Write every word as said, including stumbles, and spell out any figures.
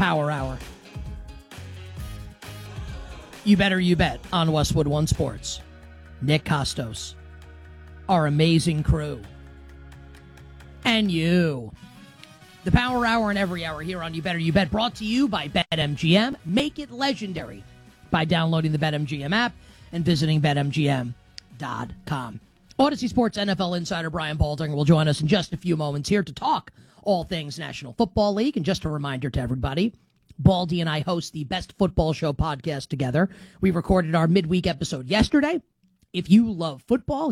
Power Hour. You better you bet on Westwood One Sports. Nick Costos, our amazing crew, and you. The Power Hour and every hour here on You Better You Bet, brought to you by BetMGM. Make it legendary by downloading the BetMGM app and visiting Bet M G M dot com. Odyssey Sports N F L insider Brian Baldinger will join us in just a few moments here to talk all things National Football League. And just a reminder to everybody, Baldy and I host the Best Football Show podcast together. We recorded our midweek episode yesterday. If you love football,